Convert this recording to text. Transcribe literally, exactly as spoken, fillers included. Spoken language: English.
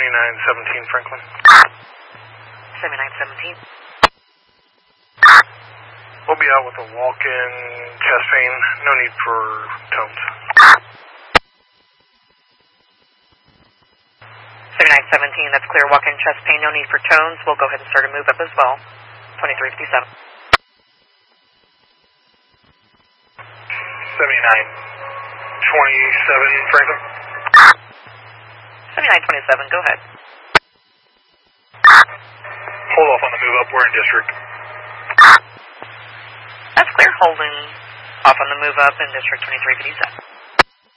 seventy-nine seventeen Franklin. seventy-nine seventeen. We'll be out with a walk-in chest pain. No need for tones. seventy-nine seventeen, that's clear. Walk-in chest pain. No need for tones. We'll go ahead and start a move up as well. twenty-three fifty-seven. seventy-nine twenty-seven Franklin. seventy-nine twenty-seven, go ahead. Hold off on the move up. We're in district. That's clear. Holding off on the move up in District twenty-three fifty-seven.